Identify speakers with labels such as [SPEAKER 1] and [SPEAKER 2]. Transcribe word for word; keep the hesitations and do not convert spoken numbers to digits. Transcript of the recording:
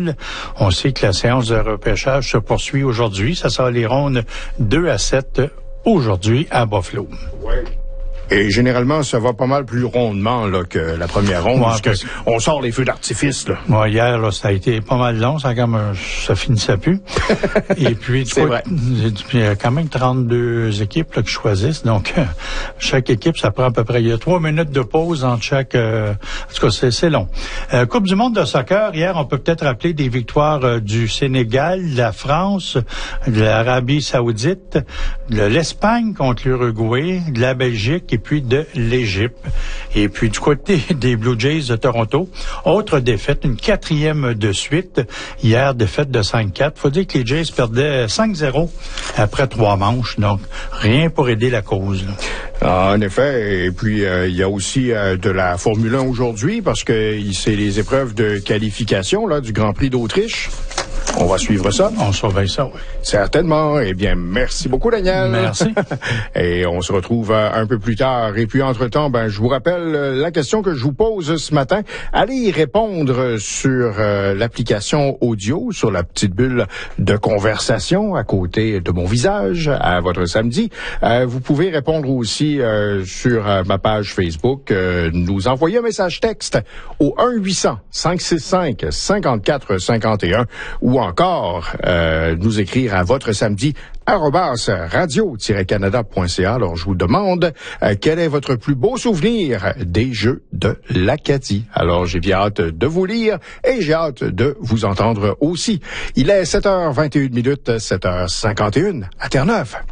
[SPEAKER 1] Montréal. On sait que la séance de repêchage se poursuit aujourd'hui. Ça sera les rondes deux à sept aujourd'hui à Buffalo.
[SPEAKER 2] Ouais. Et généralement, ça va pas mal plus rondement là, que la première ronde, ouais, parce que on sort les feux d'artifice. Là.
[SPEAKER 1] Ouais, hier, là, ça a été pas mal long, ça, comme, ça finissait plus. Et puis,
[SPEAKER 2] c'est vrai.
[SPEAKER 1] Il y a quand même trente-deux équipes là, qui choisissent, donc euh, chaque équipe, ça prend à peu près, il y a trois minutes de pause entre chaque... Euh, en tout cas, c'est, c'est long. Euh, Coupe du monde de soccer, hier, on peut peut-être rappeler des victoires euh, du Sénégal, de la France, de l'Arabie Saoudite, de l'Espagne contre l'Uruguay, de la Belgique, et puis de l'Égypte. Et puis du côté des Blue Jays de Toronto, autre défaite, une quatrième de suite. Hier, défaite de cinq quatre. Faut dire que les Jays perdaient cinq zéro après trois manches. Donc, rien pour aider la cause. Là.
[SPEAKER 2] Ah, en effet. Et puis, euh, il y a aussi euh, de la Formule un aujourd'hui parce que c'est les épreuves de qualification là du Grand Prix d'Autriche. On va suivre ça.
[SPEAKER 1] On surveille ça, oui.
[SPEAKER 2] Certainement. Eh bien, merci beaucoup, Daniel.
[SPEAKER 1] Merci.
[SPEAKER 2] Et on se retrouve euh, un peu plus tard. Et puis, entre-temps, ben, je vous rappelle euh, la question que je vous pose ce matin. Allez y répondre sur euh, l'application audio, sur la petite bulle de conversation à côté de mon visage, à votre samedi. Euh, vous pouvez répondre aussi euh, sur euh, ma page Facebook. Euh, nous envoyer un message texte au un huit cents cinq six cinq cinquante-quatre cinquante et un ou encore euh, nous écrire à votre samedi arobase radio-canada point c a. Alors, je vous demande euh, quel est votre plus beau souvenir des Jeux de l'Acadie. Alors, j'ai bien hâte de vous lire et j'ai hâte de vous entendre aussi. Il est sept heures vingt et une minutes, sept heures cinquante et une à Terre-Neuve.